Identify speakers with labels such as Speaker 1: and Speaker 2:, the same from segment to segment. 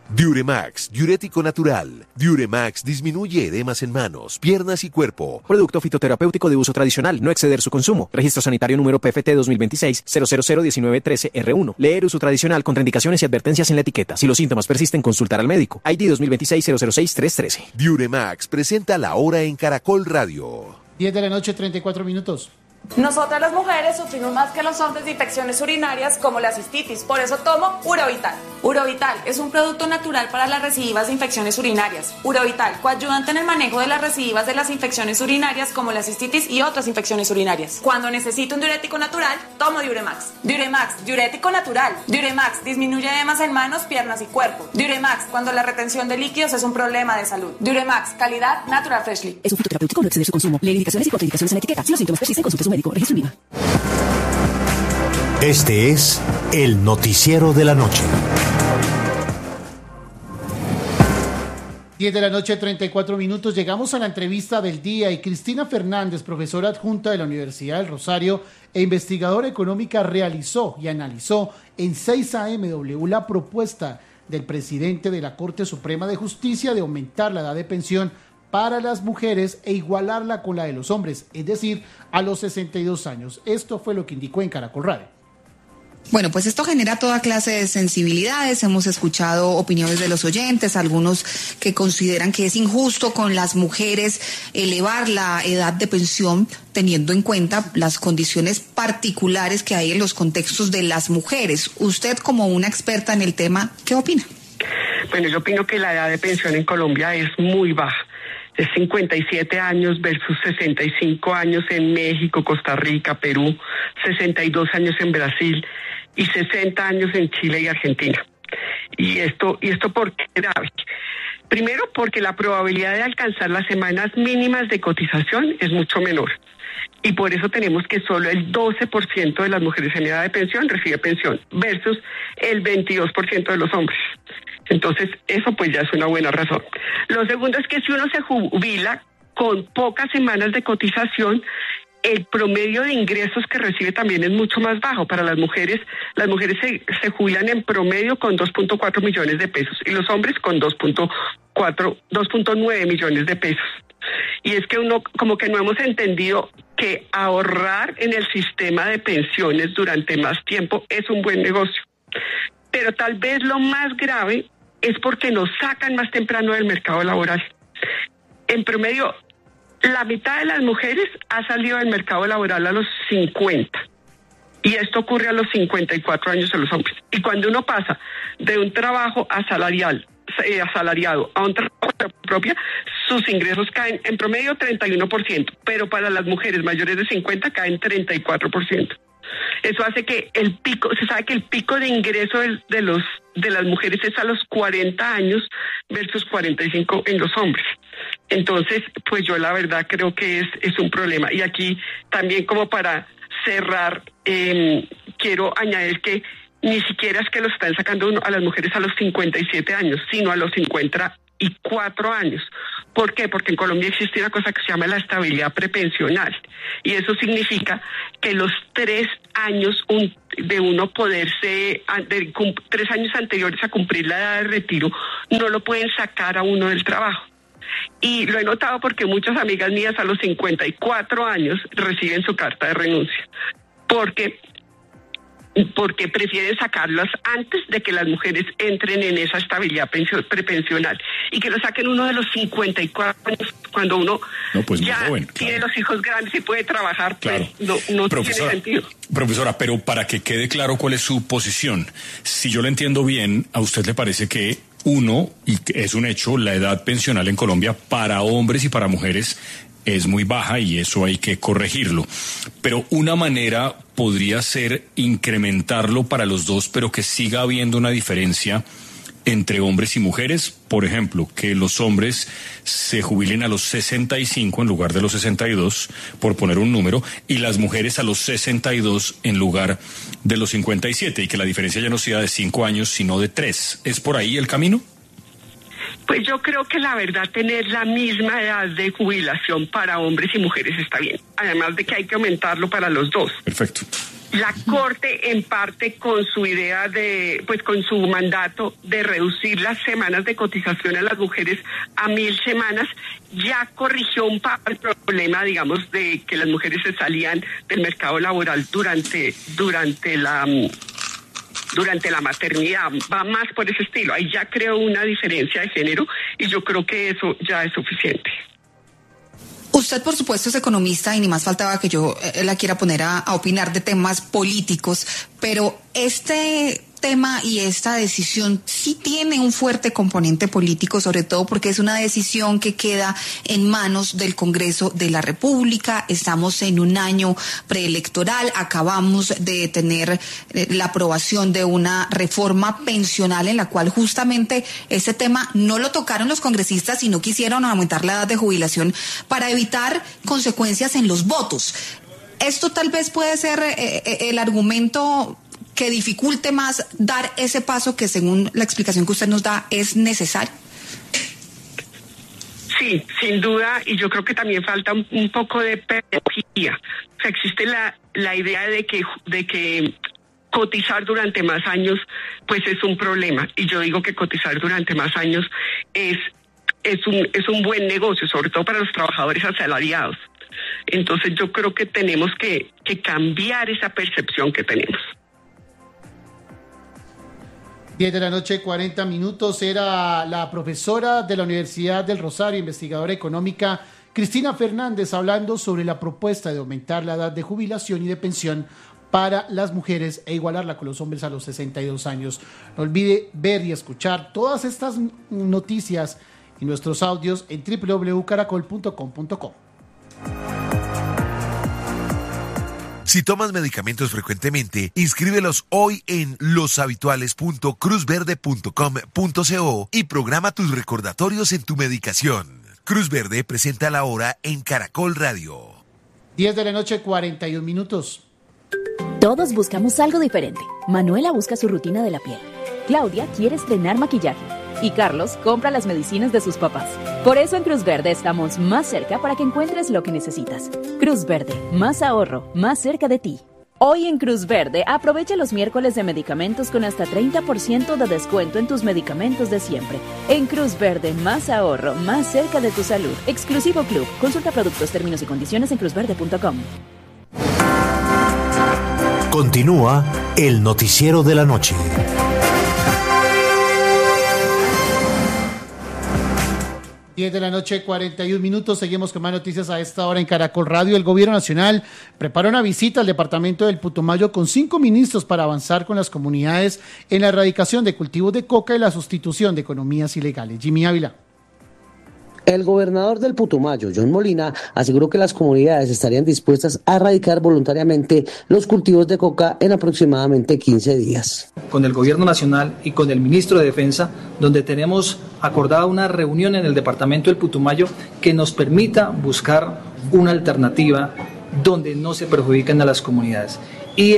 Speaker 1: Diuremax, diurético natural. Diuremax disminuye edemas en manos, piernas y cuerpo.
Speaker 2: Producto fitoterapéutico de uso tradicional, no exceder su consumo. Registro sanitario número PFT 2026-0001913R1. Leer uso tradicional, contraindicaciones y advertencias en la etiqueta. Si los síntomas persisten, consultar al médico. ID 2026-006-313.
Speaker 1: Diuremax presenta La Hora en Caracol Radio.
Speaker 3: 10 de la noche, 34 minutos.
Speaker 4: Nosotras las mujeres sufrimos más que los hombres de infecciones urinarias como la cistitis, por eso tomo Urovital. Urovital es un producto natural para las recidivas de infecciones urinarias. Urovital, coayudante en el manejo de las recidivas de las infecciones urinarias como la cistitis y otras infecciones urinarias. Cuando necesito un diurético natural, tomo Diuremax. Diuremax, diurético natural. Diuremax disminuye edemas en manos, piernas y cuerpo. Diuremax, cuando la retención de líquidos es un problema de salud. Diuremax, calidad Natural Freshly.
Speaker 5: Es un fitoterapéutico, no exceder su consumo. Leer indicaciones y contraindicaciones en la etiqueta. Si los síntomas persisten, consulte a su médico. Registro INVIMA.
Speaker 6: Este es el noticiero de la noche.
Speaker 3: 10 de la noche, 34 minutos. Llegamos a la entrevista del día y Cristina Fernández, profesora adjunta de la Universidad del Rosario e investigadora económica, realizó y analizó en 6AMW la propuesta del presidente de la Corte Suprema de Justicia de aumentar la edad de pensión para las mujeres e igualarla con la de los hombres, es decir, a los 62 años. Esto fue lo que indicó en Caracol Radio.
Speaker 7: Bueno, pues esto genera toda clase de sensibilidades. Hemos escuchado opiniones de los oyentes, algunos que consideran que es injusto con las mujeres elevar la edad de pensión teniendo en cuenta las condiciones particulares que hay en los contextos de las mujeres. Usted, como una experta en el tema, ¿qué opina?
Speaker 8: Bueno, yo opino que la edad de pensión en Colombia es muy baja. Es 57 años versus 65 años en México, Costa Rica, Perú, 62 años en Brasil y 60 años en Chile y Argentina. ¿Y esto por qué es grave? Primero, porque la probabilidad de alcanzar las semanas mínimas de cotización es mucho menor. Y por eso tenemos que solo el 12% de las mujeres en edad de pensión recibe pensión versus el 22% de los hombres. Entonces, eso pues ya es una buena razón. Lo segundo es que si uno se jubila con pocas semanas de cotización, el promedio de ingresos que recibe también es mucho más bajo. Para las mujeres se jubilan en promedio con 2.4 millones de pesos y los hombres con 2.9 millones de pesos. Y es que uno como que no hemos entendido que ahorrar en el sistema de pensiones durante más tiempo es un buen negocio. Pero tal vez lo más grave es porque nos sacan más temprano del mercado laboral. En promedio, la mitad de las mujeres ha salido del mercado laboral a los 50. Y esto ocurre a los 54 años de los hombres. Y cuando uno pasa de un trabajo asalariado a un trabajo propio, sus ingresos caen en promedio 31%, pero para las mujeres mayores de 50 caen 34%. Eso hace que se sabe que el pico de ingreso de las mujeres es a los 40 años versus 45 en los hombres. Entonces, pues yo la verdad creo que es un problema. Y aquí también, como para cerrar, quiero añadir que ni siquiera es que lo están sacando a las mujeres a los 57 años, sino a los 54 años. ¿Por qué? Porque en Colombia existe una cosa que se llama la estabilidad prepensional. Y eso significa que los 3 años de uno poderse, 3 años anteriores a cumplir la edad de retiro, no lo pueden sacar a uno del trabajo. Y lo he notado porque muchas amigas mías a los 54 años reciben su carta de renuncia. Porque prefieren sacarlas antes de que las mujeres entren en esa estabilidad prepensional y que lo saquen uno de los 54 años cuando uno ya joven, tiene los hijos grandes y puede trabajar. Claro. Pues no tiene sentido.
Speaker 9: Profesora, pero para que quede claro cuál es su posición, si yo lo entiendo bien, a usted le parece que y es un hecho, la edad pensional en Colombia para hombres y para mujeres es muy baja y eso hay que corregirlo. Pero una manera podría ser incrementarlo para los dos, pero que siga habiendo una diferencia entre hombres y mujeres. Por ejemplo, que los hombres se jubilen a los 65 en lugar de los 62, por poner un número, y las mujeres a los 62 en lugar de los 57, y que la diferencia ya no sea de 5 años, sino de 3. ¿Es por ahí el camino?
Speaker 8: Pues yo creo que la verdad tener la misma edad de jubilación para hombres y mujeres está bien. Además de que hay que aumentarlo para los dos.
Speaker 9: Perfecto.
Speaker 8: La Corte, en parte con su idea con su mandato de reducir las semanas de cotización a las mujeres a 1.000 semanas, ya corrigió un problema, digamos, de que las mujeres se salían del mercado laboral durante la maternidad. Va más por ese estilo. Ahí ya creó una diferencia de género y yo creo que eso ya es suficiente.
Speaker 7: Usted, por supuesto, es economista y ni más faltaba que yo la quiera poner a opinar de temas políticos, pero este tema y esta decisión sí tiene un fuerte componente político, sobre todo porque es una decisión que queda en manos del Congreso de la República. Estamos en un año preelectoral, acabamos de tener la aprobación de una reforma pensional en la cual justamente ese tema no lo tocaron los congresistas y no quisieron aumentar la edad de jubilación para evitar consecuencias en los votos. Esto tal vez puede ser el argumento que dificulte más dar ese paso que, según la explicación que usted nos da, es necesario.
Speaker 8: Sí, sin duda, y yo creo que también falta un poco de pedagogía. O sea, existe la idea de que cotizar durante más años, pues es un problema. Y yo digo que cotizar durante más años es un buen negocio, sobre todo para los trabajadores asalariados. Entonces yo creo que tenemos que cambiar esa percepción que tenemos.
Speaker 3: 10 de la noche, 40 minutos. Era la profesora de la Universidad del Rosario, investigadora económica, Cristina Fernández, hablando sobre la propuesta de aumentar la edad de jubilación y de pensión para las mujeres e igualarla con los hombres a los 62 años. No olvide ver y escuchar todas estas noticias y nuestros audios en www.caracol.com.co.
Speaker 1: Si tomas medicamentos frecuentemente, inscríbelos hoy en loshabituales.cruzverde.com.co y programa tus recordatorios en tu medicación. Cruz Verde presenta la hora en Caracol Radio.
Speaker 3: 10 de la noche, 41 minutos.
Speaker 5: Todos buscamos algo diferente. Manuela busca su rutina de la piel. Claudia quiere estrenar maquillaje. Y Carlos compra las medicinas de sus papás. Por eso en Cruz Verde estamos más cerca para que encuentres lo que necesitas. Cruz Verde, más ahorro, más cerca de ti. Hoy en Cruz Verde, aprovecha los miércoles de medicamentos con hasta 30% de descuento en tus medicamentos de siempre. En Cruz Verde, más ahorro, más cerca de tu salud. Exclusivo Club. Consulta productos, términos y condiciones en cruzverde.com.
Speaker 6: Continúa el noticiero de la noche.
Speaker 3: 10 de la noche, 41 minutos. Seguimos con más noticias a esta hora en Caracol Radio. El Gobierno Nacional prepara una visita al departamento del Putumayo con 5 ministros para avanzar con las comunidades en la erradicación de cultivos de coca y la sustitución de economías ilegales. Jimmy Ávila.
Speaker 10: El gobernador del Putumayo, John Molina, aseguró que las comunidades estarían dispuestas a erradicar voluntariamente los cultivos de coca en aproximadamente 15 días.
Speaker 11: Con el gobierno nacional y con el ministro de Defensa, donde tenemos acordada una reunión en el departamento del Putumayo que nos permita buscar una alternativa donde no se perjudiquen a las comunidades. Y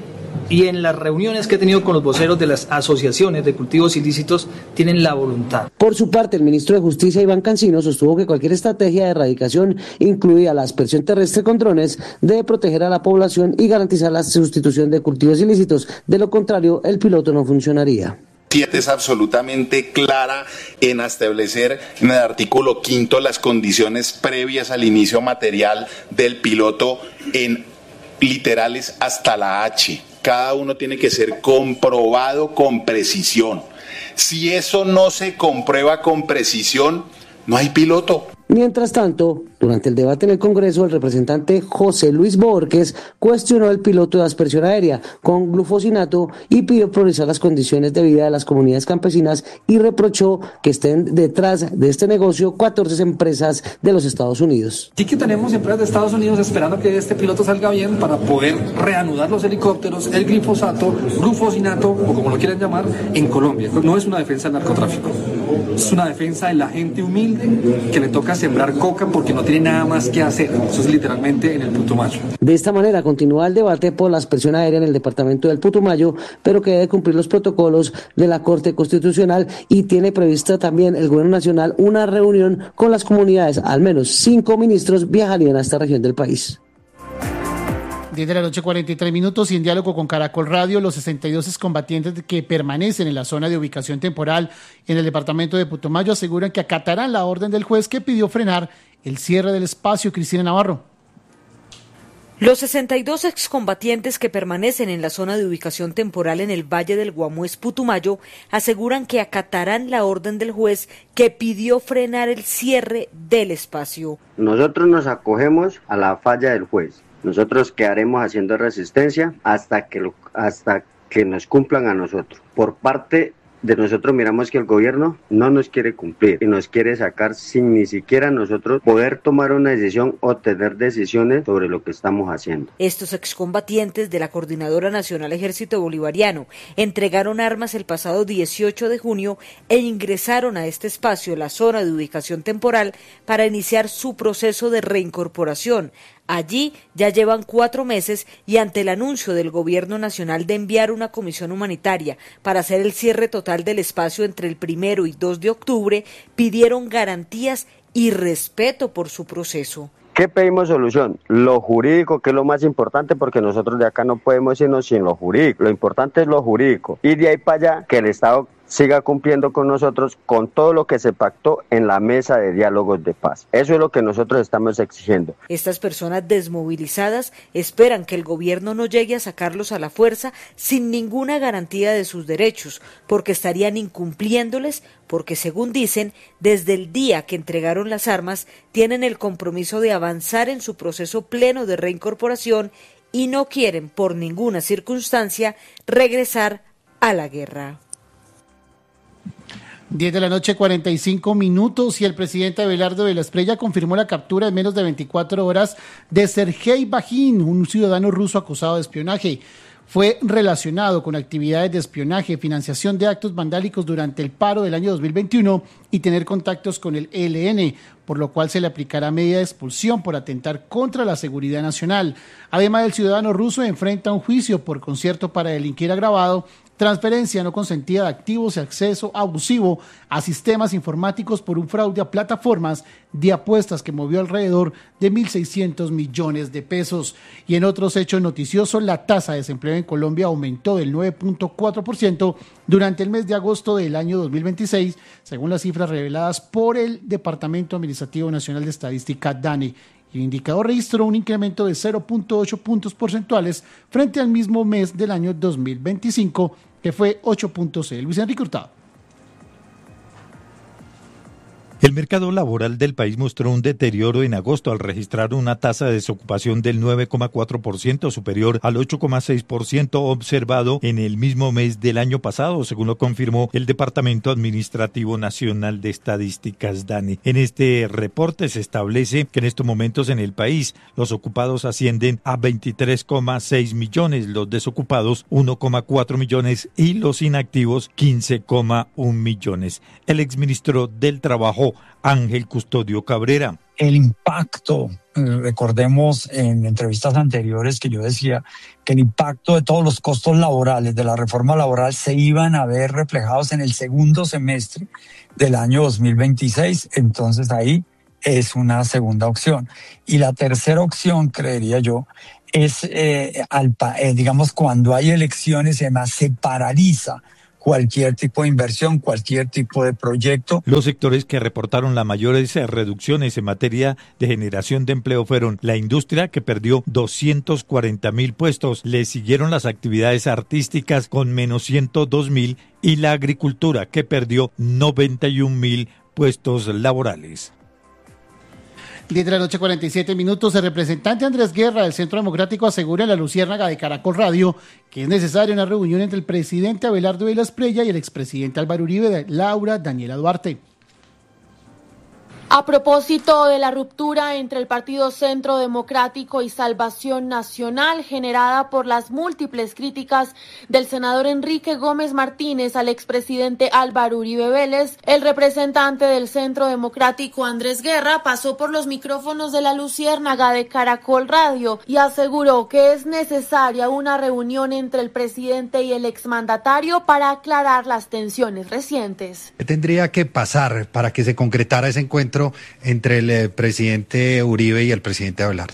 Speaker 11: en las reuniones que he tenido con los voceros de las asociaciones de cultivos ilícitos tienen la voluntad.
Speaker 10: Por su parte, el ministro de Justicia, Iván Cancino, sostuvo que cualquier estrategia de erradicación, incluida la aspersión terrestre con drones, debe proteger a la población y garantizar la sustitución de cultivos ilícitos. De lo contrario, el piloto no funcionaría.
Speaker 12: Es absolutamente clara en establecer en el artículo 5 las condiciones previas al inicio material del piloto en literales hasta la H. Cada uno tiene que ser comprobado con precisión. Si eso no se comprueba con precisión, no hay piloto.
Speaker 10: Mientras tanto, durante el debate en el Congreso, el representante José Luis Borges cuestionó el piloto de aspersión aérea con glufosinato y pidió priorizar las condiciones de vida de las comunidades campesinas y reprochó que estén detrás de este negocio 14 empresas de los Estados Unidos.
Speaker 13: Sí que tenemos empresas de Estados Unidos esperando que este piloto salga bien para poder reanudar los helicópteros, el glifosinato o como lo quieran llamar, en Colombia. No es una defensa del narcotráfico, es una defensa de la gente humilde que le toca sembrar coca porque no tiene nada más que hacer. Eso es literalmente en el Putumayo.
Speaker 10: De esta manera continúa el debate por la aspersión aérea en el departamento del Putumayo, pero que debe cumplir los protocolos de la Corte Constitucional y tiene prevista también el Gobierno Nacional una reunión con las comunidades. Al menos 5 ministros viajarían a esta región del país.
Speaker 3: 10 de la noche, 43 minutos, y en diálogo con Caracol Radio, los 62 excombatientes que permanecen en la zona de ubicación temporal en el departamento de Putumayo aseguran que acatarán la orden del juez que pidió frenar el cierre del espacio. Cristina Navarro.
Speaker 14: Los 62 excombatientes que permanecen en la zona de ubicación temporal en el Valle del Guamués, Putumayo, aseguran que acatarán la orden del juez que pidió frenar el cierre del espacio.
Speaker 15: Nosotros nos acogemos a la falla del juez. Nosotros quedaremos haciendo resistencia hasta que nos cumplan a nosotros. Por parte de nosotros miramos que el gobierno no nos quiere cumplir y nos quiere sacar sin ni siquiera nosotros poder tomar una decisión o tener decisiones sobre lo que estamos haciendo.
Speaker 14: Estos excombatientes de la Coordinadora Nacional Ejército Bolivariano entregaron armas el pasado 18 de junio e ingresaron a este espacio, la zona de ubicación temporal, para iniciar su proceso de reincorporación. Allí ya llevan 4 meses y ante el anuncio del Gobierno Nacional de enviar una comisión humanitaria para hacer el cierre total del espacio entre el 1 y 2 de octubre, pidieron garantías y respeto por su proceso.
Speaker 15: ¿Qué pedimos solución? Lo jurídico, que es lo más importante, porque nosotros de acá no podemos irnos sin lo jurídico. Lo importante es lo jurídico. Y de ahí para allá, que el Estado siga cumpliendo con nosotros con todo lo que se pactó en la mesa de diálogos de paz. Eso es lo que nosotros estamos exigiendo.
Speaker 14: Estas personas desmovilizadas esperan que el gobierno no llegue a sacarlos a la fuerza sin ninguna garantía de sus derechos, porque estarían incumpliéndoles, porque según dicen, desde el día que entregaron las armas, tienen el compromiso de avanzar en su proceso pleno de reincorporación y no quieren por ninguna circunstancia regresar a la guerra.
Speaker 3: 10 de la noche, 45 minutos, y el presidente Abelardo de la Espriella confirmó la captura en menos de 24 horas de Sergei Bajin, un ciudadano ruso acusado de espionaje. Fue relacionado con actividades de espionaje, financiación de actos vandálicos durante el paro del año 2021 y tener contactos con el ELN, por lo cual se le aplicará medida de expulsión por atentar contra la seguridad nacional. Además, el ciudadano ruso enfrenta un juicio por concierto para delinquir agravado, transferencia no consentida de activos y acceso abusivo a sistemas informáticos por un fraude a plataformas de apuestas que movió alrededor de 1.600 millones de pesos. Y en otros hechos noticiosos, la tasa de desempleo en Colombia aumentó del 9.4% durante el mes de agosto del año 2026, según las cifras reveladas por el Departamento Administrativo Nacional de Estadística, DANE. El indicador registró un incremento de 0.8 puntos porcentuales frente al mismo mes del año 2025, que fue 8.6. Luis Enrique Hurtado.
Speaker 16: El mercado laboral del país mostró un deterioro en agosto al registrar una tasa de desocupación del 9,4%, superior al 8,6% observado en el mismo mes del año pasado, según lo confirmó el Departamento Administrativo Nacional de Estadísticas, DANE. En este reporte se establece que en estos momentos en el país los ocupados ascienden a 23,6 millones, los desocupados 1,4 millones y los inactivos 15,1 millones. El exministro del Trabajo, Ángel Custodio Cabrera.
Speaker 17: El impacto, recordemos en entrevistas anteriores que yo decía que el impacto de todos los costos laborales de la reforma laboral se iban a ver reflejados en el segundo semestre del año 2026, entonces ahí es una segunda opción. Y la tercera opción, creería yo, es, digamos, cuando hay elecciones y además se paraliza cualquier tipo de inversión, cualquier tipo de proyecto.
Speaker 16: Los sectores que reportaron las mayores reducciones en materia de generación de empleo fueron la industria, que perdió 240.000 puestos, le siguieron las actividades artísticas con menos 102.000 y la agricultura, que perdió 91.000 puestos laborales.
Speaker 3: 10 de la noche, 47 minutos. El representante Andrés Guerra del Centro Democrático asegura en La Luciérnaga de Caracol Radio que es necesaria una reunión entre el presidente Abelardo de la Espriella y el expresidente Álvaro Uribe de Laura Daniela Duarte.
Speaker 18: A propósito de la ruptura entre el Partido Centro Democrático y Salvación Nacional, generada por las múltiples críticas del senador Enrique Gómez Martínez al expresidente Álvaro Uribe Vélez, el representante del Centro Democrático Andrés Guerra pasó por los micrófonos de La Luciérnaga de Caracol Radio y aseguró que es necesaria una reunión entre el presidente y el exmandatario para aclarar las tensiones recientes.
Speaker 19: ¿Qué tendría que pasar para que se concretara ese encuentro entre el presidente Uribe y el presidente Abelardo?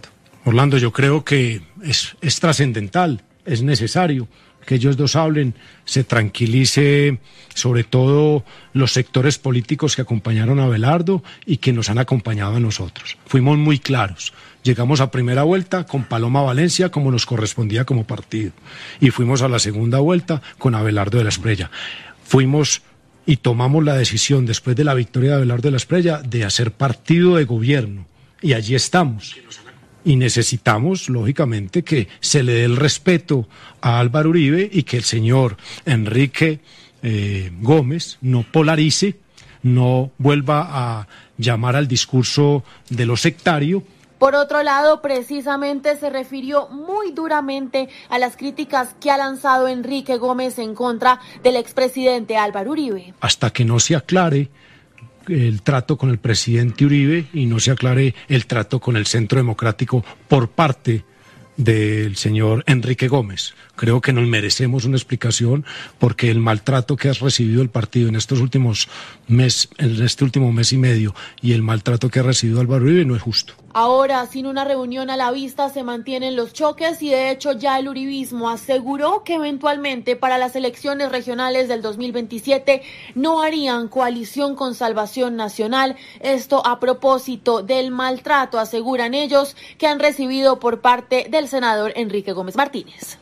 Speaker 19: Orlando, yo creo que es trascendental, es necesario que ellos dos hablen, se tranquilice sobre todo los sectores políticos que acompañaron a Abelardo y que nos han acompañado a nosotros. Fuimos muy claros. Llegamos a primera vuelta con Paloma Valencia como nos correspondía como partido y fuimos a la segunda vuelta con Abelardo de la Espriella. Fuimos y tomamos la decisión después de la victoria de Abelardo de la Espriella de hacer partido de gobierno y allí estamos. Y necesitamos, lógicamente, que se le dé el respeto a Álvaro Uribe y que el señor Enrique Gómez no polarice, no vuelva a llamar al discurso de lo sectario.
Speaker 18: Por otro lado, precisamente se refirió muy duramente a las críticas que ha lanzado Enrique Gómez en contra del expresidente Álvaro Uribe.
Speaker 19: Hasta que no se aclare el trato con el presidente Uribe y no se aclare el trato con el Centro Democrático por parte del señor Enrique Gómez. Creo que nos merecemos una explicación porque el maltrato que ha recibido el partido en este último mes y medio y el maltrato que ha recibido Álvaro Uribe no es justo.
Speaker 18: Ahora, sin una reunión a la vista, se mantienen los choques y de hecho ya el uribismo aseguró que eventualmente para las elecciones regionales del 2027 no harían coalición con Salvación Nacional. Esto a propósito del maltrato, aseguran ellos, que han recibido por parte del senador Enrique Gómez Martínez.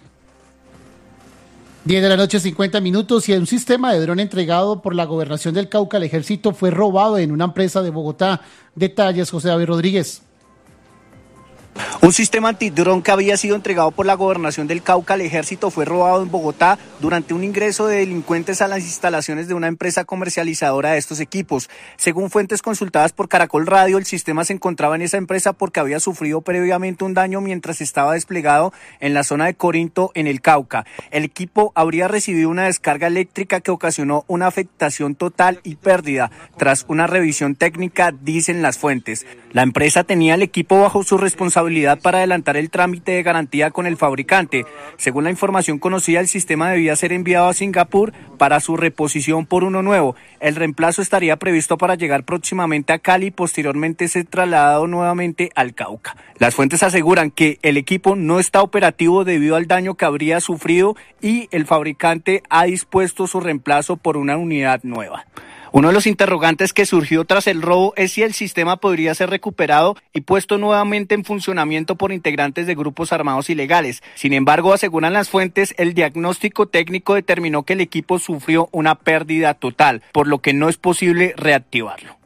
Speaker 3: 10 de la noche, 50 minutos, y un sistema de dron entregado por la Gobernación del Cauca al Ejército fue robado en una empresa de Bogotá. Detalles, José David Rodríguez.
Speaker 20: Un sistema antidrón que había sido entregado por la Gobernación del Cauca al Ejército fue robado en Bogotá durante un ingreso de delincuentes a las instalaciones de una empresa comercializadora de estos equipos. Según fuentes consultadas por Caracol Radio, el sistema se encontraba en esa empresa porque había sufrido previamente un daño mientras estaba desplegado en la zona de Corinto, en el Cauca. El equipo habría recibido una descarga eléctrica que ocasionó una afectación total y pérdida. Tras una revisión técnica, dicen las fuentes. La empresa tenía el equipo bajo su responsabilidad para adelantar el trámite de garantía con el fabricante. Según la información conocida, el sistema debía ser enviado a Singapur para su reposición por uno nuevo. El reemplazo estaría previsto para llegar próximamente a Cali y posteriormente ser trasladado nuevamente al Cauca. Las fuentes aseguran que el equipo no está operativo debido al daño que habría sufrido y el fabricante ha dispuesto su reemplazo por una unidad nueva. Uno de los interrogantes que surgió tras el robo es si el sistema podría ser recuperado y puesto nuevamente en funcionamiento por integrantes de grupos armados ilegales. Sin embargo, aseguran las fuentes, el diagnóstico técnico determinó que el equipo sufrió una pérdida total, por lo que no es posible reactivarlo.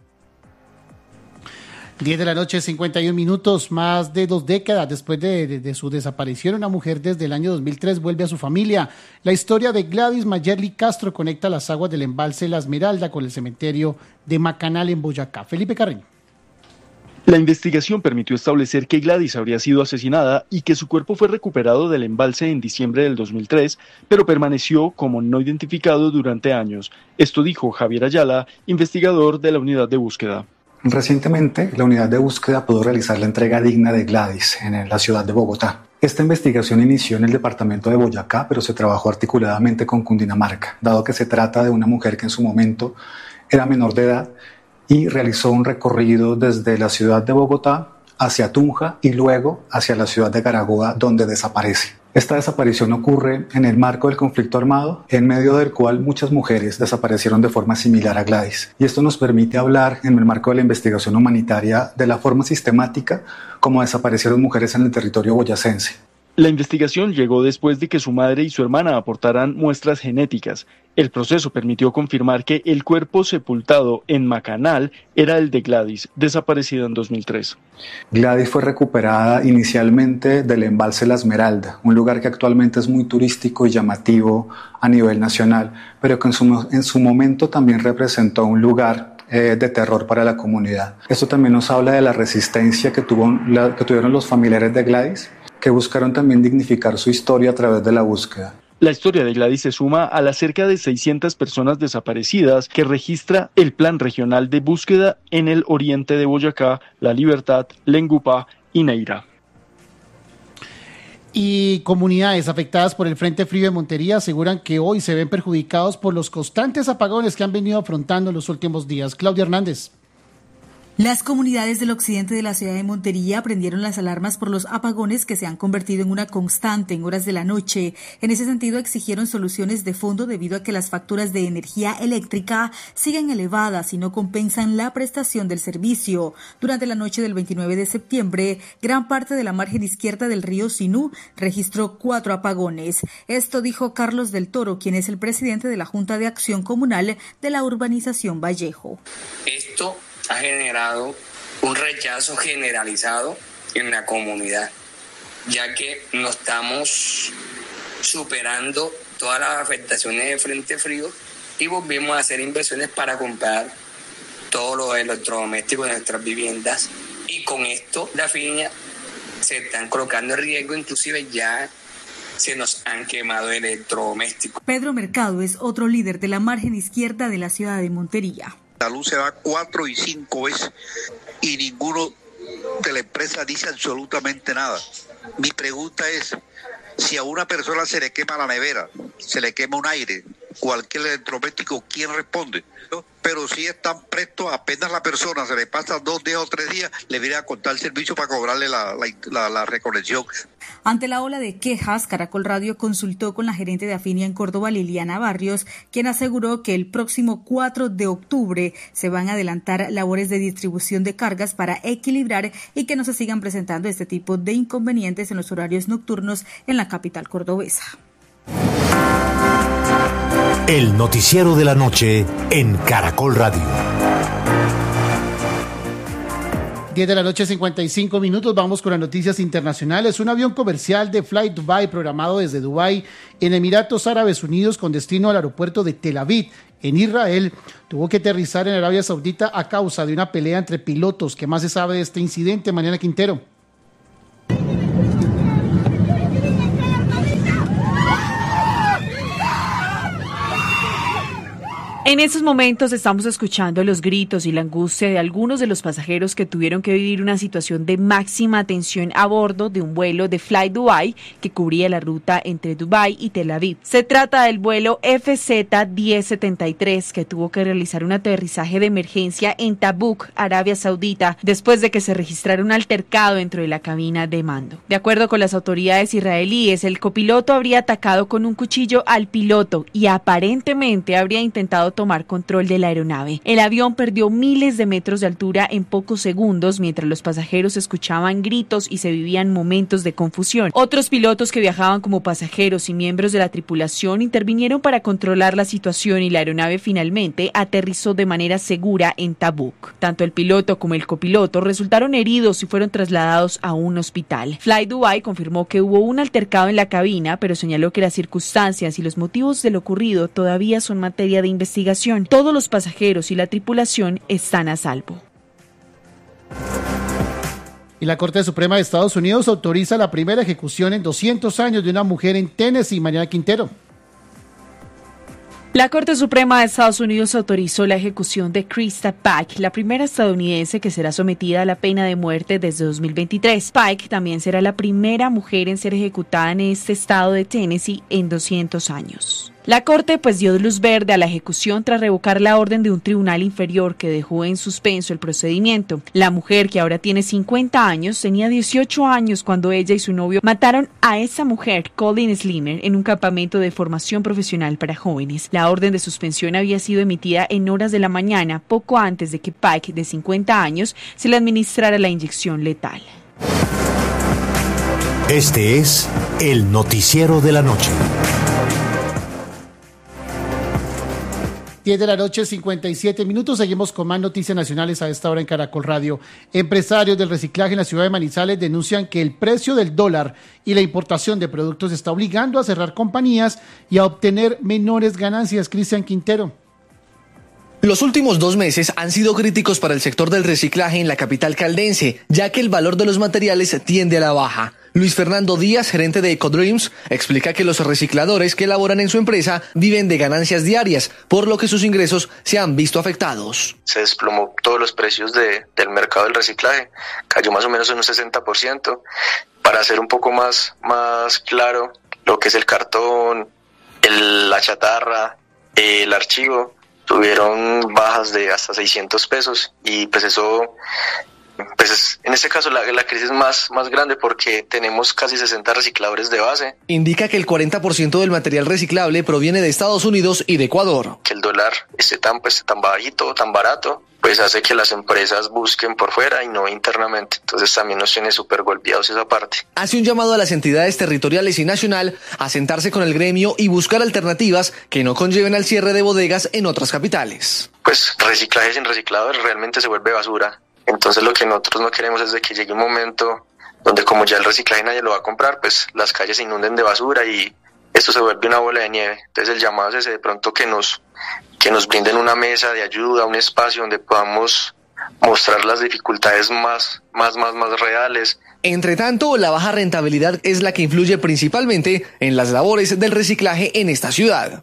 Speaker 3: 10 de la noche, 51 minutos, más de 2 décadas después de su desaparición, una mujer desde el año 2003 vuelve a su familia. La historia de Gladys Mayerly Castro conecta las aguas del embalse La Esmeralda con el cementerio de Macanal en Boyacá. Felipe Carreño.
Speaker 21: La investigación permitió establecer que Gladys habría sido asesinada y que su cuerpo fue recuperado del embalse en diciembre del 2003, pero permaneció como no identificado durante años. Esto dijo Javier Ayala, investigador de la unidad de búsqueda.
Speaker 22: Recientemente, la unidad de búsqueda pudo realizar la entrega digna de Gladys en la ciudad de Bogotá. Esta investigación inició en el departamento de Boyacá, pero se trabajó articuladamente con Cundinamarca, dado que se trata de una mujer que en su momento era menor de edad y realizó un recorrido desde la ciudad de Bogotá hacia Tunja y luego hacia la ciudad de Carabobo, donde desaparece. Esta desaparición ocurre en el marco del conflicto armado, en medio del cual muchas mujeres desaparecieron de forma similar a Gladys. Y esto nos permite hablar, en el marco de la investigación humanitaria, de la forma sistemática como desaparecieron mujeres en el territorio boyacense.
Speaker 21: La investigación llegó después de que su madre y su hermana aportaran muestras genéticas. El proceso permitió confirmar que el cuerpo sepultado en Macanal era el de Gladys, desaparecida en 2003.
Speaker 22: Gladys fue recuperada inicialmente del embalse La Esmeralda, un lugar que actualmente es muy turístico y llamativo a nivel nacional, pero que en su momento también representó un lugar de terror para la comunidad. Esto también nos habla de la resistencia que tuvieron los familiares de Gladys, que buscaron también dignificar su historia a través de la búsqueda.
Speaker 21: La historia de Gladys se suma a las cerca de 600 personas desaparecidas que registra el Plan Regional de Búsqueda en el oriente de Boyacá, La Libertad, Lengupá y Neira.
Speaker 3: Y comunidades afectadas por el Frente Frío de Montería aseguran que hoy se ven perjudicados por los constantes apagones que han venido afrontando en los últimos días. Claudia Hernández.
Speaker 2: Las comunidades del occidente de la ciudad de Montería prendieron las alarmas por los apagones que se han convertido en una constante en horas de la noche. En ese sentido, exigieron soluciones de fondo debido a que las facturas de energía eléctrica siguen elevadas y no compensan la prestación del servicio. Durante la noche del 29 de septiembre, gran parte de la margen izquierda del río Sinú registró 4 apagones. Esto dijo Carlos del Toro, quien es el presidente de la Junta de Acción Comunal de la urbanización Vallejo.
Speaker 4: Esto ha generado un rechazo generalizado en la comunidad, ya que no estamos superando todas las afectaciones de frente frío y volvimos a hacer inversiones para comprar todos los electrodomésticos de nuestras viviendas, y con esto la fiña se están colocando en riesgo, inclusive ya se nos han quemado electrodomésticos.
Speaker 2: Pedro Mercado es otro líder de la margen izquierda de la ciudad de Montería.
Speaker 23: La luz se va 4 y 5 veces y ninguno de la empresa dice absolutamente nada. Mi pregunta es, si a una persona se le quema la nevera, se le quema un aire, cualquier electrodoméstico, ¿quién responde? ¿No? Pero si están prestos, apenas la persona se le pasa 2 días o 3 días, le viene a cortar el servicio para cobrarle la reconexión.
Speaker 2: Ante la ola de quejas, Caracol Radio consultó con la gerente de Afinia en Córdoba, Liliana Barrios, quien aseguró que el próximo 4 de octubre se van a adelantar labores de distribución de cargas para equilibrar y que no se sigan presentando este tipo de inconvenientes en los horarios nocturnos en la capital cordobesa.
Speaker 6: El noticiero de la noche en Caracol Radio.
Speaker 3: 10 de la noche, 55 minutos. Vamos con las noticias internacionales. Un avión comercial de Fly Dubai programado desde Dubái en Emiratos Árabes Unidos con destino al aeropuerto de Tel Aviv, en Israel, tuvo que aterrizar en Arabia Saudita a causa de una pelea entre pilotos. ¿Qué más se sabe de este incidente, Mariana Quintero?
Speaker 24: En estos momentos estamos escuchando los gritos y la angustia de algunos de los pasajeros que tuvieron que vivir una situación de máxima tensión a bordo de un vuelo de Fly Dubai que cubría la ruta entre Dubái y Tel Aviv. Se trata del vuelo FZ-1073 que tuvo que realizar un aterrizaje de emergencia en Tabuk, Arabia Saudita, después de que se registrara un altercado dentro de la cabina de mando. De acuerdo con las autoridades israelíes, el copiloto habría atacado con un cuchillo al piloto y aparentemente habría intentado tomar control de la aeronave. El avión perdió miles de metros de altura en pocos segundos mientras los pasajeros escuchaban gritos y se vivían momentos de confusión. Otros pilotos que viajaban como pasajeros y miembros de la tripulación intervinieron para controlar la situación y la aeronave finalmente aterrizó de manera segura en Tabuk. Tanto el piloto como el copiloto resultaron heridos y fueron trasladados a un hospital. Fly Dubai confirmó que hubo un altercado en la cabina, pero señaló que las circunstancias y los motivos de lo ocurrido todavía son materia de investigación. Todos los pasajeros y la tripulación están a salvo.
Speaker 3: Y la Corte Suprema de Estados Unidos autoriza la primera ejecución en 200 años de una mujer en Tennessee. Mariana Quintero.
Speaker 24: La Corte Suprema de Estados Unidos autorizó la ejecución de Krista Pike, la primera estadounidense que será sometida a la pena de muerte desde 2023. Pike también será la primera mujer en ser ejecutada en este estado de Tennessee en 200 años. La Corte dio luz verde a la ejecución tras revocar la orden de un tribunal inferior que dejó en suspenso el procedimiento. La mujer, que ahora tiene 50 años, tenía 18 años cuando ella y su novio mataron a esa mujer, Colin Slimer, en un campamento de formación profesional para jóvenes. La orden de suspensión había sido emitida en horas de la mañana, poco antes de que Pike, de 50 años, se le administrara la inyección letal.
Speaker 6: Este es el noticiero de la noche.
Speaker 3: 10 de la noche, 57 minutos. Seguimos con más noticias nacionales a esta hora en Caracol Radio. Empresarios del reciclaje en la ciudad de Manizales denuncian que el precio del dólar y la importación de productos está obligando a cerrar compañías y a obtener menores ganancias. Cristian Quintero.
Speaker 25: Los últimos 2 meses han sido críticos para el sector del reciclaje en la capital caldense, ya que el valor de los materiales tiende a la baja. Luis Fernando Díaz, gerente de EcoDreams, explica que los recicladores que elaboran en su empresa viven de ganancias diarias, por lo que sus ingresos se han visto afectados.
Speaker 26: Se desplomó todos los precios del mercado del reciclaje, cayó más o menos en un 60%. Para hacer un poco más claro, lo que es el cartón, la chatarra, el archivo, tuvieron bajas de hasta 600 pesos y pues eso, pues en este caso la crisis es más grande porque tenemos casi 60 recicladores de base.
Speaker 25: Indica que el 40% del material reciclable proviene de Estados Unidos y de Ecuador.
Speaker 26: Que el dólar esté tan bajito, tan barato, pues hace que las empresas busquen por fuera y no internamente. Entonces también nos tiene súper golpeados esa parte.
Speaker 25: Hace un llamado a las entidades territoriales y nacional a sentarse con el gremio y buscar alternativas que no conlleven al cierre de bodegas en otras capitales.
Speaker 26: Pues reciclaje sin recicladores realmente se vuelve basura. Entonces lo que nosotros no queremos es de que llegue un momento donde como ya el reciclaje nadie lo va a comprar, pues las calles se inunden de basura y esto se vuelve una bola de nieve. Entonces el llamado es ese, de pronto que nos brinden una mesa de ayuda, un espacio donde podamos mostrar las dificultades más reales.
Speaker 25: Entre tanto, la baja rentabilidad es la que influye principalmente en las labores del reciclaje en esta ciudad.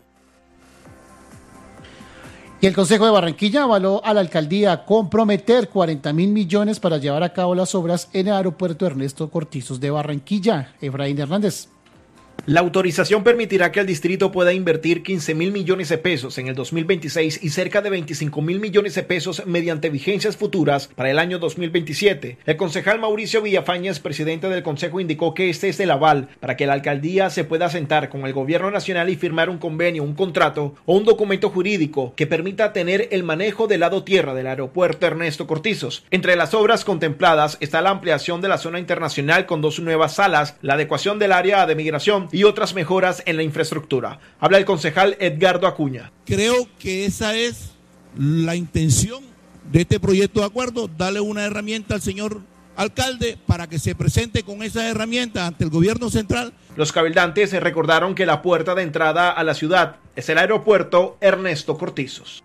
Speaker 3: Y el Consejo de Barranquilla avaló a la alcaldía a comprometer 40.000 millones para llevar a cabo las obras en el aeropuerto Ernesto Cortizos de Barranquilla. Efraín Hernández.
Speaker 1: La autorización permitirá que el distrito pueda invertir 15.000 millones de pesos en el 2026 y cerca de 25.000 millones de pesos mediante vigencias futuras para el año 2027. El concejal Mauricio Villafañez, presidente del consejo, indicó que este es el aval para que la alcaldía se pueda sentar con el gobierno nacional y firmar un convenio, un contrato o un documento jurídico que permita tener el manejo del lado tierra del aeropuerto Ernesto Cortizos. Entre las obras contempladas está la ampliación de la zona internacional con 2 nuevas salas, la adecuación del área de migración y otras mejoras en la infraestructura. Habla el concejal Edgardo Acuña.
Speaker 5: Creo que esa es la intención de este proyecto de acuerdo, darle una herramienta al señor alcalde para que se presente con esa herramienta ante el gobierno central.
Speaker 1: Los cabildantes recordaron que la puerta de entrada a la ciudad es el aeropuerto Ernesto Cortizos.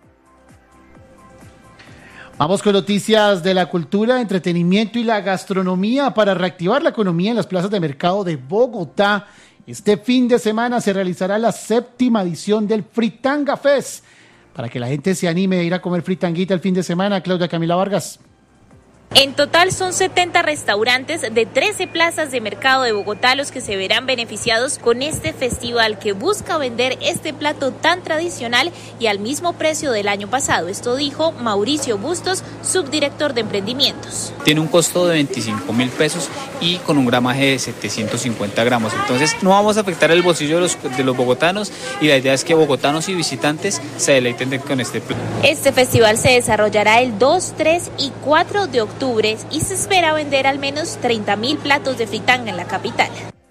Speaker 3: Vamos con noticias de la cultura, entretenimiento y la gastronomía para reactivar la economía en las plazas de mercado de Bogotá. Este fin de semana se realizará la 7ª edición del Fritanga Fest. Para que la gente se anime a ir a comer fritanguita el fin de semana, Claudia Camila Vargas.
Speaker 7: En total son 70 restaurantes de 13 plazas de mercado de Bogotá los que se verán beneficiados con este festival que busca vender este plato tan tradicional y al mismo precio del año pasado. Esto dijo Mauricio Bustos, subdirector de emprendimientos.
Speaker 8: Tiene un costo de 25.000 pesos y con un gramaje de 750 gramos. Entonces no vamos a afectar el bolsillo de los bogotanos y la idea es que bogotanos y visitantes se deleiten con este plato.
Speaker 7: Este festival se desarrollará el 2, 3 y 4 de octubre y se espera vender al menos 30.000 platos de fritanga en la capital.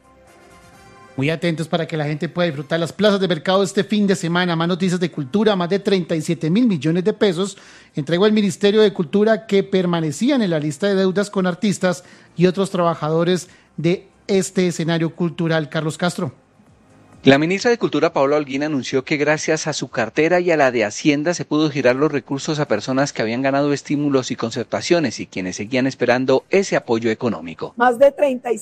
Speaker 3: Muy atentos para que la gente pueda disfrutar las plazas de mercado este fin de semana. Más noticias de cultura, más de 37.000 millones de pesos entregó el Ministerio de Cultura que permanecían en la lista de deudas con artistas y otros trabajadores de este escenario cultural. Carlos Castro.
Speaker 9: La ministra de Cultura, Paola Holguín, anunció que gracias a su cartera y a la de Hacienda se pudo girar los recursos a personas que habían ganado estímulos y concertaciones y quienes seguían esperando ese apoyo económico.
Speaker 11: Más de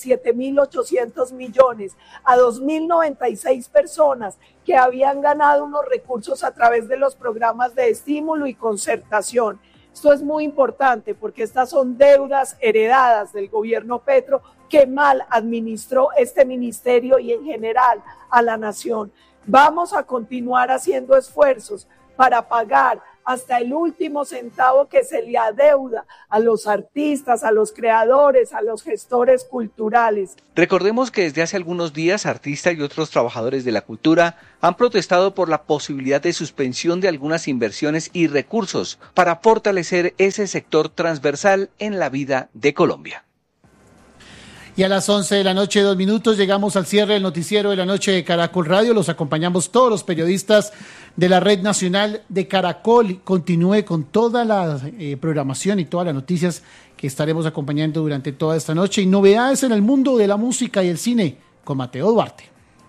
Speaker 11: 37.800 millones a 2.096 personas que habían ganado unos recursos a través de los programas de estímulo y concertación. Esto es muy importante porque estas son deudas heredadas del gobierno Petro que mal administró este ministerio y en general a la nación. Vamos a continuar haciendo esfuerzos para pagar hasta el último centavo que se le adeuda a los artistas, a los creadores, a los gestores culturales.
Speaker 9: Recordemos que desde hace algunos días artistas y otros trabajadores de la cultura han protestado por la posibilidad de suspensión de algunas inversiones y recursos para fortalecer ese sector transversal en la vida de Colombia.
Speaker 3: Y a las 11 de la noche, 2 minutos, llegamos al cierre del noticiero de la noche de Caracol Radio. Los acompañamos todos los periodistas de la Red Nacional de Caracol. Continúe con toda la programación y todas las noticias que estaremos acompañando durante toda esta noche. Y novedades en el mundo de la música y el cine con Mateo Duarte.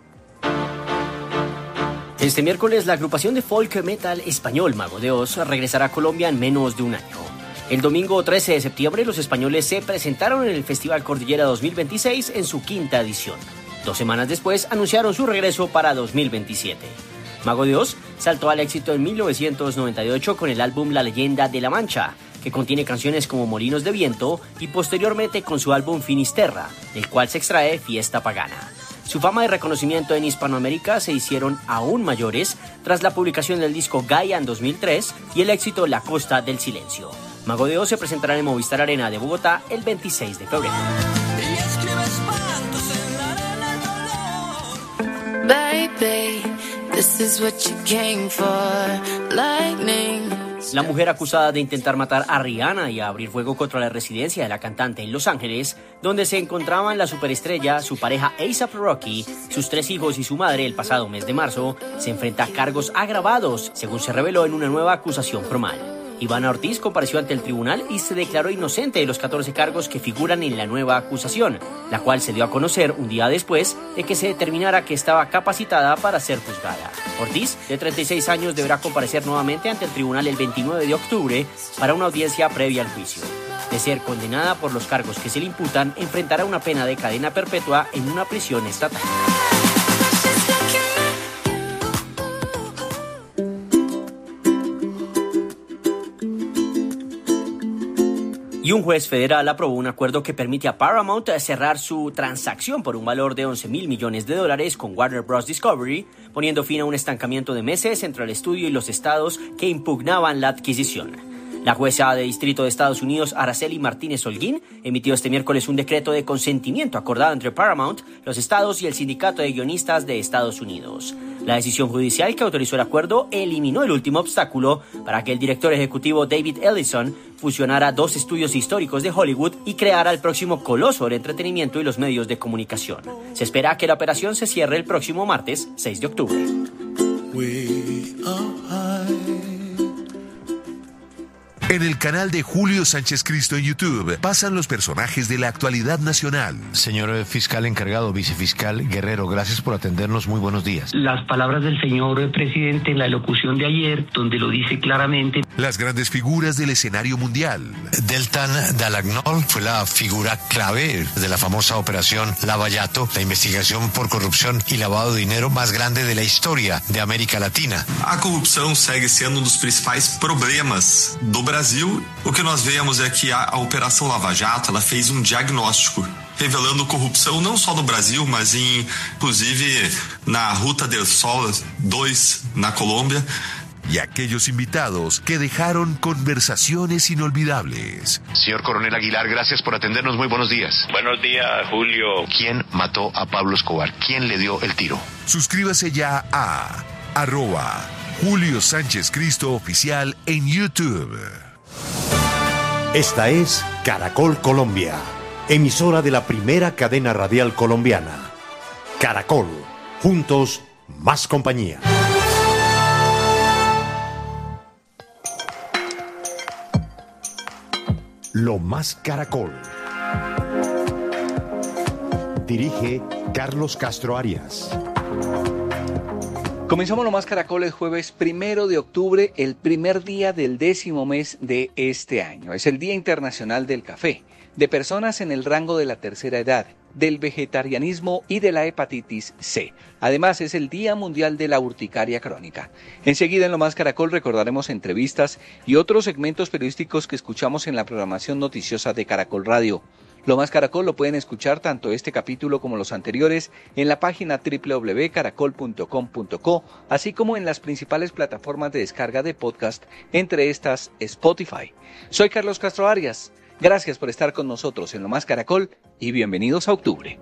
Speaker 27: Este miércoles, la agrupación de folk metal español Mago de Oz regresará a Colombia en menos de un año. El domingo 13 de septiembre, los españoles se presentaron en el Festival Cordillera 2026 en su 5ª edición. 2 semanas después, anunciaron su regreso para 2027. Mago de Oz saltó al éxito en 1998 con el álbum La Leyenda de la Mancha, que contiene canciones como Molinos de Viento, y posteriormente con su álbum Finisterra, del cual se extrae Fiesta Pagana. Su fama y reconocimiento en Hispanoamérica se hicieron aún mayores tras la publicación del disco Gaia en 2003 y el éxito La Costa del Silencio. Mago de Oz se presentará en el Movistar Arena de Bogotá el 26 de febrero.
Speaker 10: Baby, this is what you came for, lightning.
Speaker 27: La mujer acusada de intentar matar a Rihanna y a abrir fuego contra la residencia de la cantante en Los Ángeles, donde se encontraban la superestrella, su pareja A$AP Rocky, sus 3 hijos y su madre el pasado mes de marzo, se enfrenta a cargos agravados, según se reveló en una nueva acusación formal. Ivana Ortiz compareció ante el tribunal y se declaró inocente de los 14 cargos que figuran en la nueva acusación, la cual se dio a conocer un día después de que se determinara que estaba capacitada para ser juzgada. Ortiz, de 36 años, deberá comparecer nuevamente ante el tribunal el 29 de octubre para una audiencia previa al juicio. De ser condenada por los cargos que se le imputan, enfrentará una pena de cadena perpetua en una prisión estatal. Y un juez federal aprobó un acuerdo que permite a Paramount cerrar su transacción por un valor de $11,000 millones con Warner Bros. Discovery, poniendo fin a un estancamiento de meses entre el estudio y los estados que impugnaban la adquisición. La jueza de distrito de Estados Unidos, Araceli Martínez Holguín, emitió este miércoles un decreto de consentimiento acordado entre Paramount, los estados y el Sindicato de Guionistas de Estados Unidos. La decisión judicial que autorizó el acuerdo eliminó el último obstáculo para que el director ejecutivo David Ellison fusionara 2 estudios históricos de Hollywood y creara el próximo coloso del entretenimiento y los medios de comunicación. Se espera que la operación se cierre el próximo martes 6 de octubre.
Speaker 12: En el canal de Julio Sánchez Cristo en YouTube pasan los personajes de la actualidad nacional.
Speaker 6: Señor fiscal encargado, vicefiscal Guerrero, gracias por atendernos. Muy buenos días.
Speaker 13: Las palabras del señor presidente en la locución de ayer, donde lo dice claramente.
Speaker 12: Las grandes figuras del escenario mundial.
Speaker 6: Deltan Dall'Agnol fue la figura clave de la famosa operación Lavallato, la investigación por corrupción y lavado de dinero más grande de la historia de América Latina.
Speaker 14: A corrupção segue sendo dos principais problemas do Brasil. O que nós vemos é que a Operação Lava Jato, ela fez diagnóstico revelando corrupção não só no Brasil, mas inclusive na Ruta del Sol 2 na Colômbia.
Speaker 12: Y aquellos invitados que dejaron conversaciones inolvidables.
Speaker 6: Señor Coronel Aguilar, gracias por atendernos. Muy buenos días.
Speaker 15: Buenos días, Julio.
Speaker 6: ¿Quién mató a Pablo Escobar? ¿Quién le dio el tiro?
Speaker 12: Suscríbase ya a @Julio Sánchez Cristo Oficial en YouTube.
Speaker 6: Esta es Caracol Colombia, emisora de la primera cadena radial colombiana. Caracol, juntos, más compañía. Lo Más Caracol. Dirige Carlos Castro Arias.
Speaker 9: Comenzamos Lo Más Caracol el jueves 1 de octubre, el primer día del 10º mes de este año. Es el Día Internacional del Café, de personas en el rango de la tercera edad, del vegetarianismo y de la hepatitis C. Además, es el Día Mundial de la Urticaria Crónica. Enseguida en Lo Más Caracol recordaremos entrevistas y otros segmentos periodísticos que escuchamos en la programación noticiosa de Caracol Radio. Lo Más Caracol lo pueden escuchar tanto este capítulo como los anteriores en la página www.caracol.com.co, así como en las principales plataformas de descarga de podcast, entre estas Spotify. Soy Carlos Castro Arias. Gracias por estar con nosotros en Lo Más Caracol y bienvenidos a octubre.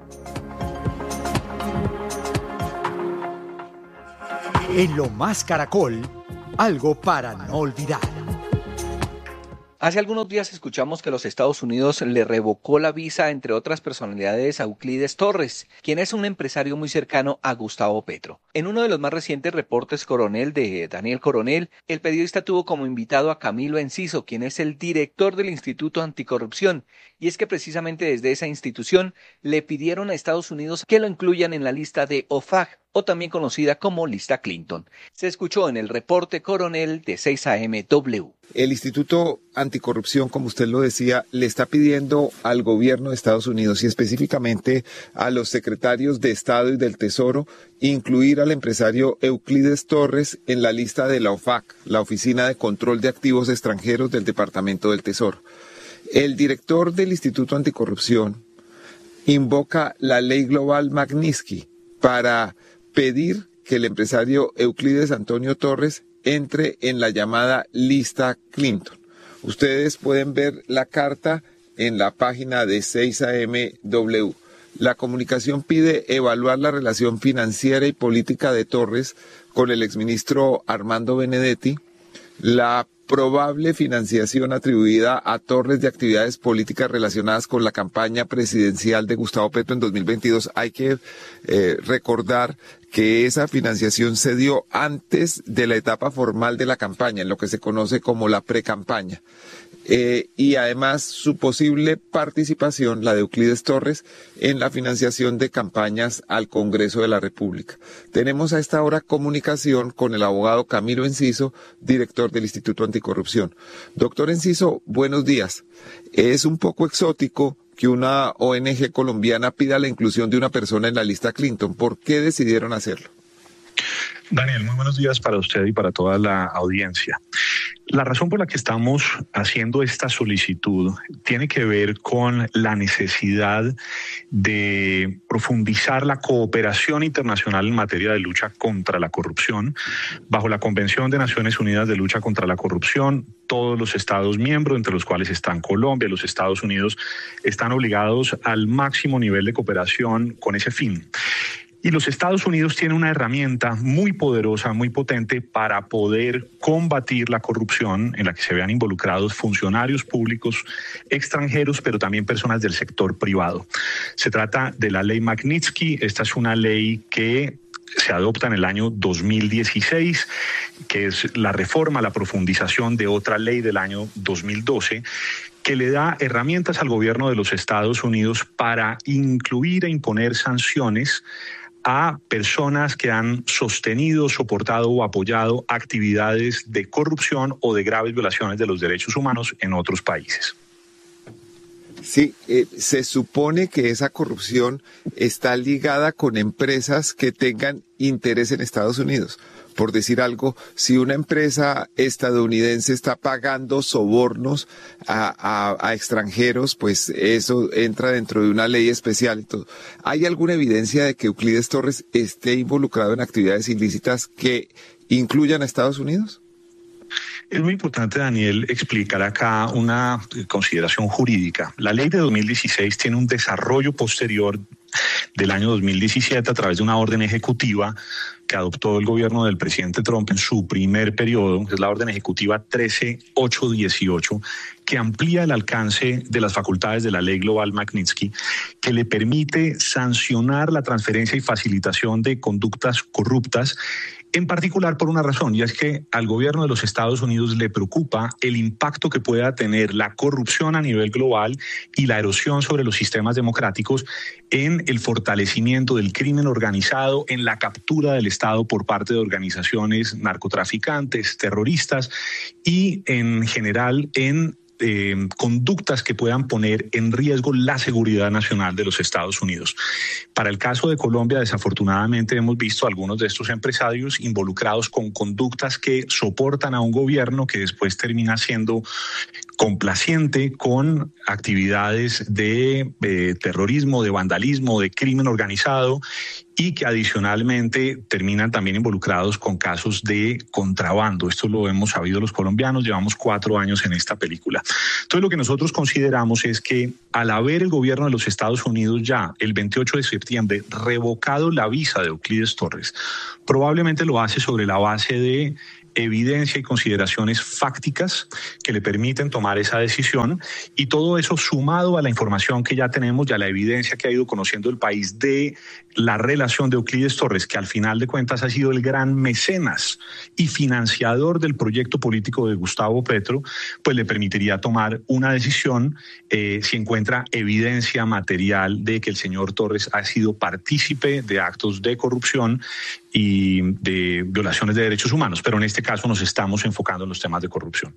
Speaker 16: En Lo Más Caracol, algo para no olvidar.
Speaker 9: Hace algunos días escuchamos que los Estados Unidos le revocó la visa, entre otras personalidades, a Euclides Torres, quien es un empresario muy cercano a Gustavo Petro. En uno de los más recientes reportes Coronel de Daniel Coronel, el periodista tuvo como invitado a Camilo Enciso, quien es el director del Instituto Anticorrupción, y es que precisamente desde esa institución le pidieron a Estados Unidos que lo incluyan en la lista de OFAC, o también conocida como lista Clinton. Se escuchó en el reporte Coronel de 6AMW.
Speaker 17: El Instituto Anticorrupción, como usted lo decía, le está pidiendo al gobierno de Estados Unidos y específicamente a los secretarios de Estado y del Tesoro incluir al empresario Euclides Torres en la lista de la OFAC, la Oficina de Control de Activos Extranjeros del Departamento del Tesoro. El director del Instituto Anticorrupción invoca la ley global Magnitsky, para pedir que el empresario Euclides Antonio Torres entre en la llamada lista Clinton. Ustedes pueden ver la carta en la página de 6AMW. La comunicación pide evaluar la relación financiera y política de Torres con el exministro Armando Benedetti, la probable financiación atribuida a Torres de actividades políticas relacionadas con la campaña presidencial de Gustavo Petro en 2022. Hay que recordar que esa financiación se dio antes de la etapa formal de la campaña, en lo que se conoce como la precampaña. Y además su posible participación, la de Euclides Torres, en la financiación de campañas al Congreso de la República. Tenemos a esta hora comunicación con el abogado Camilo Enciso, director del Instituto Anticorrupción. Doctor Enciso, buenos días. Es un poco exótico que una ONG colombiana pida la inclusión de una persona en la lista Clinton. ¿Por qué decidieron hacerlo?
Speaker 4: Daniel, muy buenos días para usted y para toda la audiencia. La razón por la que estamos haciendo esta solicitud tiene que ver con la necesidad de profundizar la cooperación internacional en materia de lucha contra la corrupción. Bajo la Convención de Naciones Unidas de Lucha contra la Corrupción, todos los Estados miembros, entre los cuales están Colombia, los Estados Unidos, están obligados al máximo nivel de cooperación con ese fin. Y los Estados Unidos tienen una herramienta muy poderosa, muy potente para poder combatir la corrupción en la que se vean involucrados funcionarios públicos extranjeros, pero también personas del sector privado. Se trata de la ley Magnitsky. Esta es una ley que se adopta en el año 2016, que es la reforma, la profundización de otra ley del año 2012, que le da herramientas al gobierno de los Estados Unidos para incluir e imponer sanciones a personas que han sostenido, soportado o apoyado actividades de corrupción o de graves violaciones de los derechos humanos en otros países.
Speaker 17: Sí, se supone que esa corrupción está ligada con empresas que tengan interés en Estados Unidos. Por decir algo, si una empresa estadounidense está pagando sobornos a extranjeros, pues eso entra dentro de una ley especial y todo. ¿Hay alguna evidencia de que Euclides Torres esté involucrado en actividades ilícitas que incluyan a Estados Unidos?
Speaker 4: Es muy importante, Daniel, explicar acá una consideración jurídica. La ley de 2016 tiene un desarrollo posterior del año 2017 a través de una orden ejecutiva que adoptó el gobierno del presidente Trump en su primer periodo, que es la orden ejecutiva 13818, que amplía el alcance de las facultades de la ley global Magnitsky, que le permite sancionar la transferencia y facilitación de conductas corruptas, en particular por una razón, y es que al gobierno de los Estados Unidos le preocupa el impacto que pueda tener la corrupción a nivel global y la erosión sobre los sistemas democráticos en el fortalecimiento del crimen organizado, en la captura del Estado por parte de organizaciones narcotraficantes, terroristas y en general en conductas que puedan poner en riesgo la seguridad nacional de los Estados Unidos. Para el caso de Colombia, desafortunadamente hemos visto a algunos de estos empresarios involucrados con conductas que soportan a un gobierno que después termina siendo complaciente con actividades de terrorismo, de vandalismo, de crimen organizado y que adicionalmente terminan también involucrados con casos de contrabando. Esto lo hemos sabido los colombianos, llevamos 4 años en esta película. Entonces lo que nosotros consideramos es que al haber el gobierno de los Estados Unidos ya el 28 de septiembre revocado la visa de Euclides Torres, probablemente lo hace sobre la base de evidencia y consideraciones fácticas que le permiten tomar esa decisión, y todo eso sumado a la información que ya tenemos y a la evidencia que ha ido conociendo el país de la relación de Euclides Torres, que al final de cuentas ha sido el gran mecenas y financiador del proyecto político de Gustavo Petro, pues le permitiría tomar una decisión si encuentra evidencia material de que el señor Torres ha sido partícipe de actos de corrupción y de violaciones de derechos humanos, pero en este caso nos estamos enfocando en los temas de corrupción.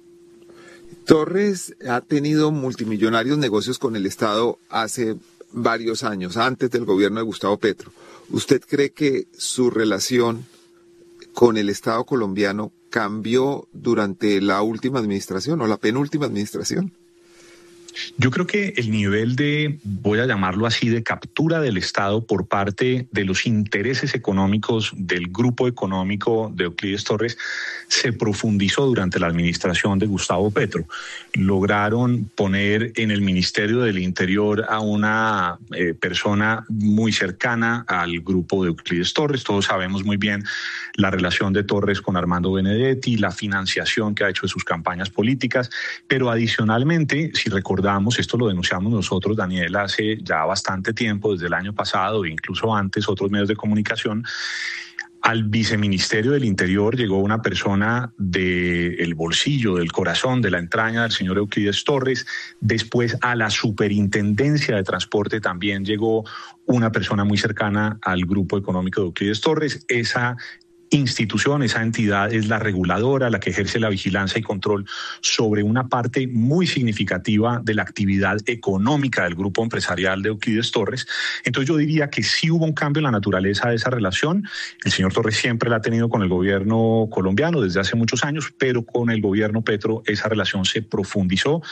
Speaker 17: Torres ha tenido multimillonarios negocios con el Estado hace varios años, antes del gobierno de Gustavo Petro. ¿Usted cree que su relación con el Estado colombiano cambió durante la última administración o la penúltima administración?
Speaker 4: Yo creo que el nivel de, voy a llamarlo así, de captura del Estado por parte de los intereses económicos del grupo económico de Euclides Torres se profundizó durante la administración de Gustavo Petro. Lograron poner en el Ministerio del Interior a una persona muy cercana al grupo de Euclides Torres. Todos sabemos muy bien la relación de Torres con Armando Benedetti, la financiación que ha hecho de sus campañas políticas, pero adicionalmente, si recordamos, esto lo denunciamos nosotros, Daniel, hace ya bastante tiempo, desde el año pasado e incluso antes, otros medios de comunicación. Al viceministerio del Interior llegó una persona del bolsillo, del corazón, de la entraña del señor Euclides Torres. Después a la superintendencia de transporte también llegó una persona muy cercana al grupo económico de Euclides Torres. Esa institución, esa entidad es la reguladora, la que ejerce la vigilancia y control sobre una parte muy significativa de la actividad económica del grupo empresarial de Euclides Torres. Entonces yo diría que sí hubo un cambio en la naturaleza de esa relación. El señor Torres siempre la ha tenido con el gobierno colombiano desde hace muchos años, pero con el gobierno Petro esa relación se profundizó,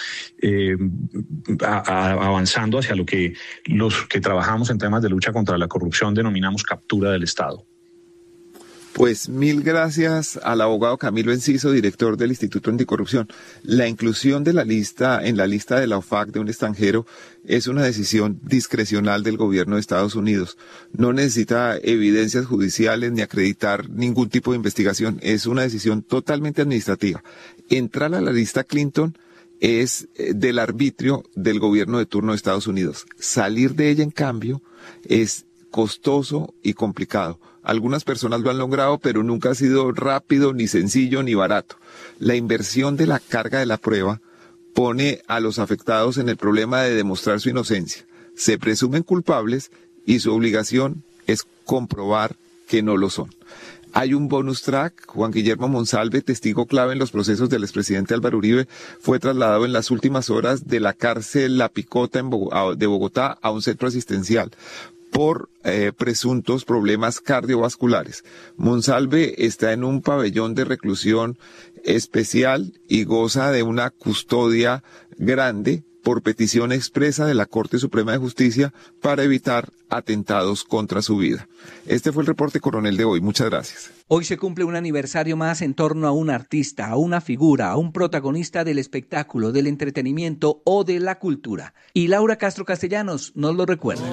Speaker 4: avanzando hacia lo que los que trabajamos en temas de lucha contra la corrupción denominamos captura del Estado.
Speaker 17: Pues mil gracias al abogado Camilo Enciso, director del Instituto Anticorrupción. La inclusión de la lista en la lista de la OFAC de un extranjero es una decisión discrecional del gobierno de Estados Unidos. No necesita evidencias judiciales ni acreditar ningún tipo de investigación. Es una decisión totalmente administrativa. Entrar a la lista Clinton es del arbitrio del gobierno de turno de Estados Unidos. Salir de ella, en cambio, es costoso y complicado. Algunas personas lo han logrado, pero nunca ha sido rápido, ni sencillo, ni barato. La inversión de la carga de la prueba pone a los afectados en el problema de demostrar su inocencia. Se presumen culpables y su obligación es comprobar que no lo son. Hay un bonus track. Juan Guillermo Monsalve, testigo clave en los procesos del expresidente Álvaro Uribe, fue trasladado en las últimas horas de la cárcel La Picota de Bogotá a un centro asistencial por presuntos problemas cardiovasculares. Monsalve está en un pabellón de reclusión especial y goza de una custodia grande por petición expresa de la Corte Suprema de Justicia para evitar atentados contra su vida. Este fue el reporte coronel de hoy. Muchas gracias.
Speaker 9: Hoy se cumple un aniversario más en torno a un artista, a una figura, a un protagonista del espectáculo, del entretenimiento o de la cultura. Y Laura Castro Castellanos nos lo recuerda.